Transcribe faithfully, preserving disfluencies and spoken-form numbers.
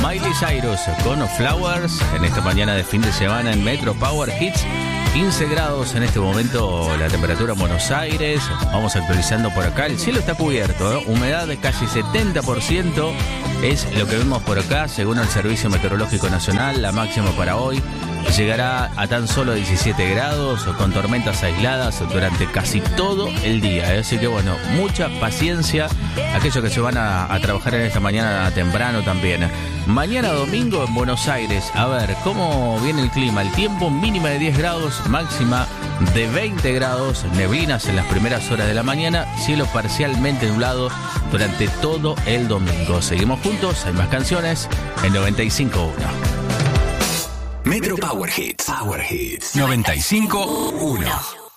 Miley Cyrus con Flowers en esta mañana de fin de semana en Metro Power Hits. quince grados en este momento la temperatura en Buenos Aires. Vamos actualizando por acá. El cielo está cubierto, ¿eh? Humedad de casi setenta por ciento es lo que vemos por acá, según el Servicio Meteorológico Nacional. La máxima para hoy llegará a tan solo diecisiete grados, con tormentas aisladas durante casi todo el día, ¿eh? Así que bueno, mucha paciencia aquellos que se van a, a trabajar en esta mañana temprano también. Mañana domingo en Buenos Aires, a ver cómo viene el clima. El tiempo, mínima de diez grados, máxima de veinte grados, neblinas en las primeras horas de la mañana, cielo parcialmente nublado durante todo el domingo. Seguimos juntos, hay más canciones en noventa y cinco punto uno. Metro Power Hits. Power Hits. noventa y cinco punto uno.